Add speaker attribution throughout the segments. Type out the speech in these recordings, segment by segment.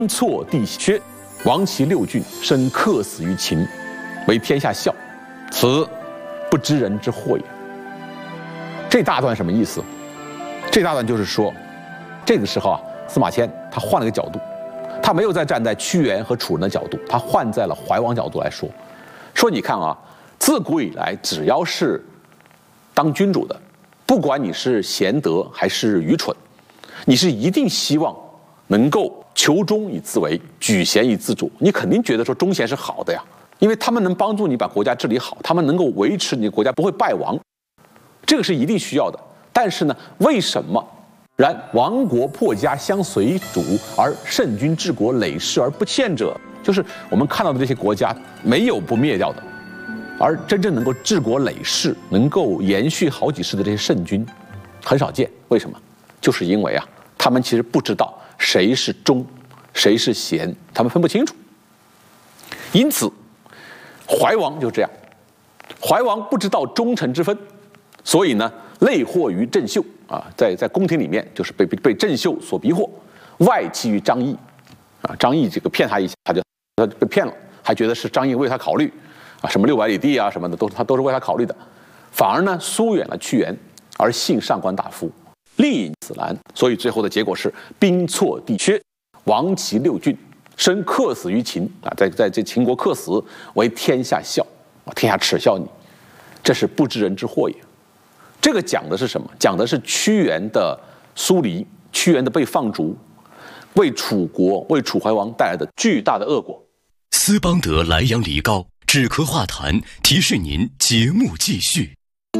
Speaker 1: 错地薛，亡其六郡，身客死于秦，为天下笑。此不知人之祸也。这大段什么意思？这大段就是说，这个时候啊，司马迁他换了个角度，他没有再站在屈原和楚人的角度，他换在了怀王角度来说。说你看啊，自古以来，只要是当君主的，不管你是贤德还是愚蠢，你是一定希望能够求忠以自为，举贤以自主。你肯定觉得说忠贤是好的呀，因为他们能帮助你把国家治理好，他们能够维持你的国家不会败亡，这个是一定需要的。但是呢，为什么然亡国破家相随主，而圣君治国累世而不陷者？就是我们看到的这些国家没有不灭掉的，而真正能够治国累世、能够延续好几世的这些圣君很少见。为什么？就是因为啊，他们其实不知道谁是忠，谁是贤，他们分不清楚。因此，怀王就这样，怀王不知道忠臣之分，所以呢，累获于郑袖啊，在宫廷里面就是被郑袖所逼迫，外戚于张翼啊，张翼这个骗他一下，他被骗了，还觉得是张翼为他考虑啊，什么600里地啊什么的，他都是为他考虑的，反而呢疏远了屈原，而信上官大夫，力引子兰，所以最后的结果是兵错地薛，亡其六郡，身客死于秦啊，在这秦国客死，为天下笑啊，天下耻笑你，这是不知人之祸也。这个讲的是什么？讲的是屈原的疏离，屈原的被放逐，为楚国、为楚怀王带来的巨大的恶果。
Speaker 2: 斯邦德莱阳梨膏止咳化痰，提示您节目继续。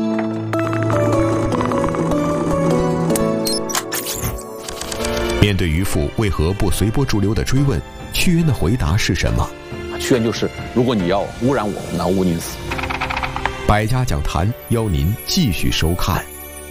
Speaker 2: 面对渔父为何不随波逐流的追问，屈原的回答是什么？
Speaker 1: 屈原就是：如果你要污染我，那污您死。
Speaker 2: 百家讲坛邀您继续收看。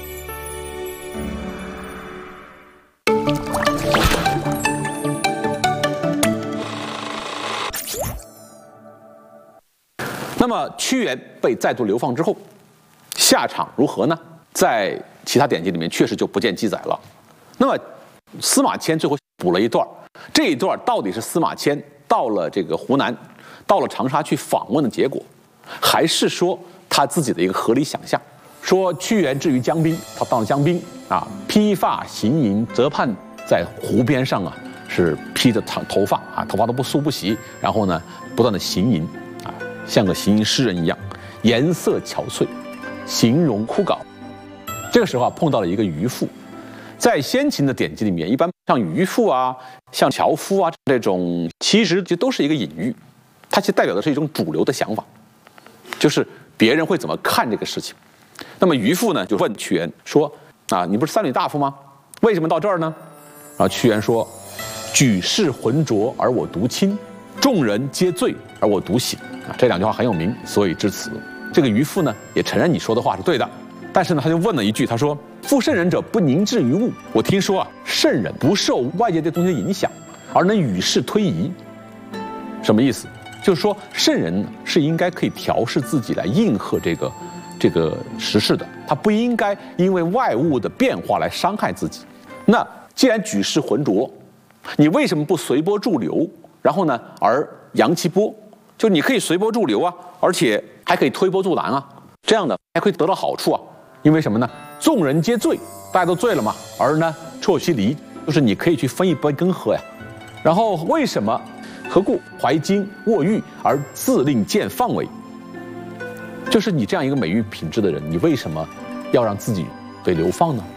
Speaker 1: 那么屈原被再度流放之后，下场如何呢？在其他典籍里面确实就不见记载了。那么司马迁最后补了一段，这一段到底是司马迁到了这个湖南，到了长沙去访问的结果，还是说他自己的一个合理想象？说屈原至于江滨，他到了江滨啊，披发行吟，泽畔在湖边上啊，是披着头发啊，头发都不梳不洗，然后呢，不断的行吟啊，像个行吟诗人一样，颜色憔悴，形容枯槁。这个时候啊，碰到了一个渔父。在先秦的典籍里面，一般像渔父啊、像樵夫啊这种，其实就都是一个隐喻，它其实代表的是一种主流的想法，就是别人会怎么看这个事情。那么渔父呢，就问屈原说：“啊，你不是三闾大夫吗？为什么到这儿呢？”然后屈原说：“举世浑浊而我独清，众人皆醉而我独醒。”啊，这两句话很有名，所以至此，这个渔父呢也承认你说的话是对的，但是呢，他就问了一句，他说：“夫圣人者，不凝滞于物。我听说啊，圣人不受外界这东西的影响，而能与世推移。什么意思？就是说，圣人是应该可以调试自己来应和这个时事的，他不应该因为外物的变化来伤害自己。那既然举世浑浊，你为什么不随波逐流？然后呢，而扬其波，就你可以随波逐流啊，而且还可以推波助澜啊，这样的还可以得到好处啊。因为什么呢？众人皆醉，大家都醉了嘛。而呢，啜其离，就是你可以去分一杯羹喝呀。然后为什么？何故怀巾握玉而自令见放为？就是你这样一个美玉品质的人，你为什么要让自己被流放呢？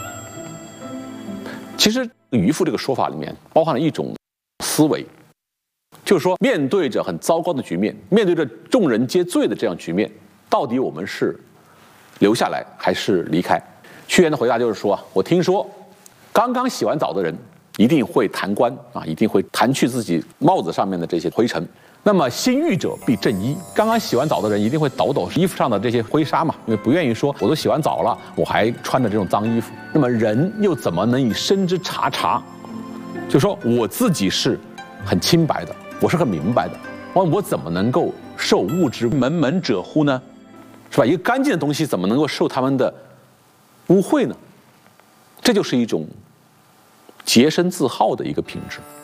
Speaker 1: 其实渔父这个说法里面包含了一种思维，就是说面对着很糟糕的局面，面对着众人皆醉的这样局面，到底我们是留下来还是离开？屈原的回答就是说：我听说刚刚洗完澡的人一定会弹冠啊，一定会弹去自己帽子上面的这些灰尘。那么新浴者必正衣，刚刚洗完澡的人一定会抖抖衣服上的这些灰纱嘛，因为不愿意说我都洗完澡了，我还穿着这种脏衣服。那么人又怎么能以身之察察？就说我自己是很清白的，我是很明白的，我怎么能够受物之门者乎呢？是吧？一个干净的东西怎么能够受他们的污秽呢？这就是一种洁身自好的一个品质。